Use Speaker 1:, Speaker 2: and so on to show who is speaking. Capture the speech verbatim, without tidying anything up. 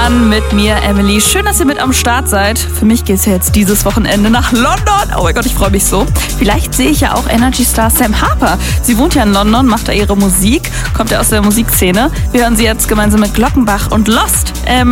Speaker 1: an mit mir, Emily. Schön, dass ihr mit am Start seid. Für mich geht's ja jetzt dieses Wochenende nach London. Oh mein Gott, ich freue mich so. Vielleicht sehe ich ja auch Energy-Star Sam Harper. Sie wohnt ja in London, macht da ihre Musik, kommt ja aus der Musikszene. Wir hören sie jetzt gemeinsam mit Glockenbach und Lost. Ähm,